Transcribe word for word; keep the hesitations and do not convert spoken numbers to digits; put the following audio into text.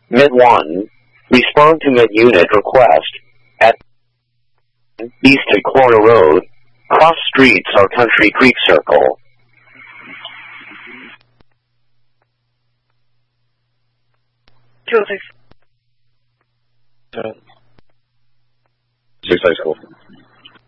Mid one, respond to mid-unit request at East at Corner Road, cross streets or Country Creek Circle. two oh six. Six High School.